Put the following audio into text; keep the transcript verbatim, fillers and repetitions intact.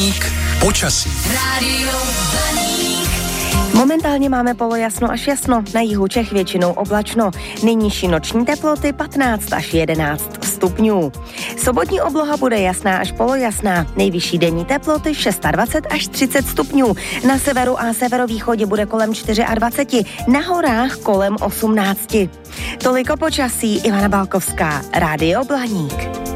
Blaník počasí. Rádio Blaník. Momentálně máme polojasno až jasno, na jihu Čech většinou oblačno. Nejnižší noční teploty patnáct až jedenáct stupňů. Sobotní obloha bude jasná až polojasná, nejvyšší denní teploty dvacet šest až třicet stupňů. Na severu a severovýchodě bude kolem dvacet čtyři, na horách kolem osmnáct. Toliko počasí, Ivana Balkovská, Rádio Blaník.